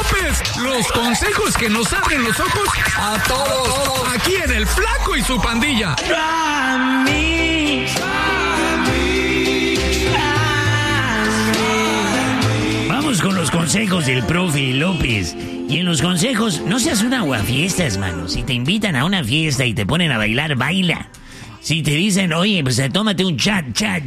López. Los consejos que nos abren los ojos a todos. Aquí en El Flaco y su pandilla. Vamos con los consejos del profe López. Y en los consejos, no seas un aguafiestas, mano. Si te invitan a una fiesta y te ponen a bailar, baila. Si te dicen, oye, pues tómate un chat.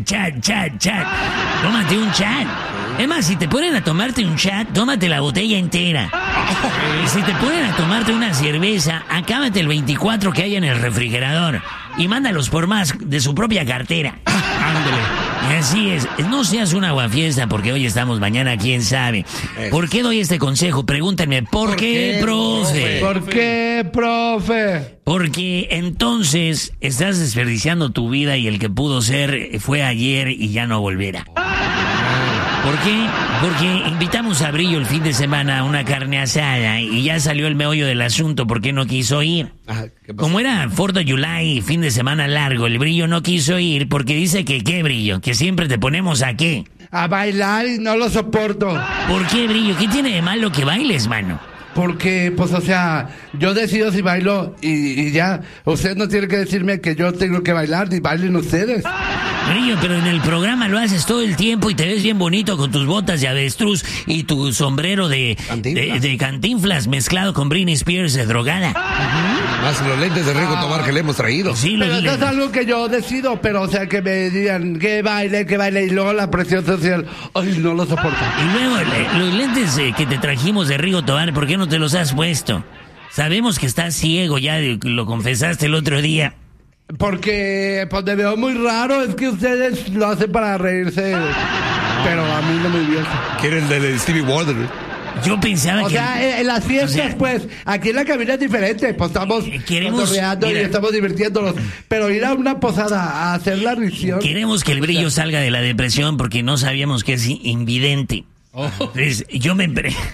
Tómate un chat. Es más, si te ponen a tomarte un chat, tómate la botella entera. Y si te ponen a tomarte una cerveza, acábate el 24 que hay en el refrigerador. Y mándalos por más de su propia cartera. Ándale. Y así es. No seas un aguafiesta porque hoy estamos, mañana quién sabe. ¿Por qué doy este consejo? Pregúntenme, ¿por qué, profe? ¿Por qué, profe? Porque entonces estás desperdiciando tu vida y el que pudo ser fue ayer y ya no volverá. ¿Por qué? Porque invitamos a Brillo el fin de semana a una carne asada y ya salió el meollo del asunto porque no quiso ir. Como era 4th of July, fin de semana largo, el Brillo no quiso ir porque dice que ¿qué, Brillo? Que siempre te ponemos ¿a qué? A bailar y no lo soporto. ¿Por qué, Brillo? ¿Qué tiene de malo que bailes, mano? Porque, pues, o sea, yo decido si bailo y ya. Usted no tiene que decirme que yo tengo que bailar, ni bailen ustedes. Brillo, pero en el programa lo haces todo el tiempo y te ves bien bonito con tus botas de avestruz y tu sombrero de cantinflas mezclado con Britney Spears de drogada. Más los lentes de Rigo Tobar que le hemos traído. Sí, pero eso es algo que yo decido, pero o sea, que me digan que baile, y luego la presión social, ay, no lo soporto. Y luego, los lentes que te trajimos de Rigo Tobar, ¿por qué no te los has puesto? Sabemos que estás ciego, ya lo confesaste el otro día. Porque pues me veo muy raro, es que ustedes lo hacen para reírse, pero a mí no me divierte. ¿Quiere el de Stevie Wonder? Yo pensaba que... O sea, en las fiestas, pues, aquí en la cabina es diferente, pues estamos cotorreando y estamos divirtiéndonos, pero ir a una posada a hacer la risión... Queremos que el Brillo salga de la depresión porque no sabíamos que es invidente. Entonces, yo me...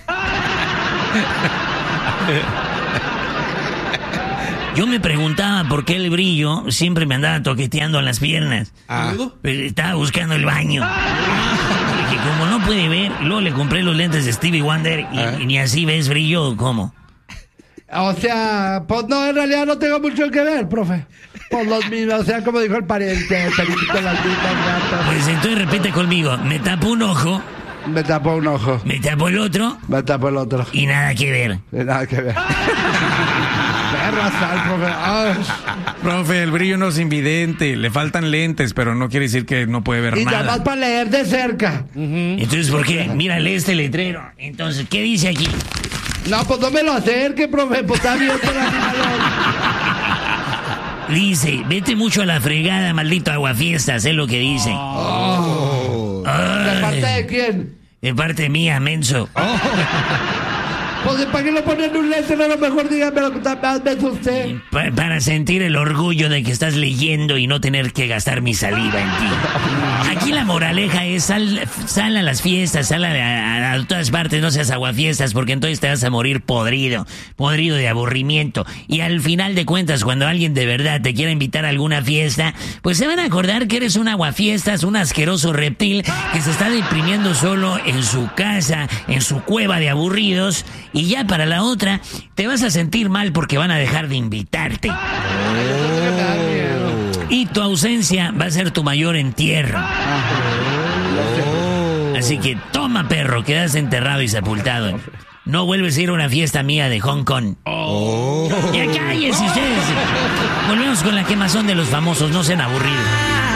Yo me preguntaba por qué el Brillo siempre me andaba toqueteando en las piernas. Pero estaba buscando el baño. Y como no puede ver, luego le compré los lentes de Stevie Wonder y ni así ves, Brillo, ¿cómo? O sea, pues no, en realidad no tengo mucho que ver, profe. Pues los mismos, o sea, como dijo el pariente, felicito las mismas gatas. Pues entonces repite conmigo, me tapo un ojo. Me tapo un ojo. Me tapo el otro. Me tapo el otro. Y nada que ver. Nada que ver. Profe. Ay. Profe, el Brillo no es invidente, le faltan lentes, pero no quiere decir que no puede ver y nada. Y nada más para leer de cerca. Entonces, ¿por qué? Mírale este letrero. Entonces, ¿qué dice aquí? No, pues no me lo acerque, profe, pues está bien por aquí. Dice, vete mucho a la fregada, maldito aguafiestas, es lo que dice. ¿De parte de quién? De parte mía, menso. Pues, ¿para qué lo ponen un lente? A lo mejor dígame lo que más me usted. Para sentir el orgullo de que estás leyendo y no tener que gastar mi saliva en ti. Aquí la moraleja es sal a las fiestas, sal a todas partes, no seas aguafiestas, porque entonces te vas a morir podrido de aburrimiento. Y al final de cuentas, cuando alguien de verdad te quiera invitar a alguna fiesta, pues se van a acordar que eres un aguafiestas, un asqueroso reptil que se está deprimiendo solo en su casa, en su cueva de aburridos. Y ya para la otra, te vas a sentir mal porque van a dejar de invitarte. Y tu ausencia va a ser tu mayor entierro. Así que toma, perro, quedas enterrado y sepultado. No vuelves a ir a una fiesta mía de Hong Kong. Ya cállese ustedes. Volvemos con la quemazón de los famosos, no sean aburridos.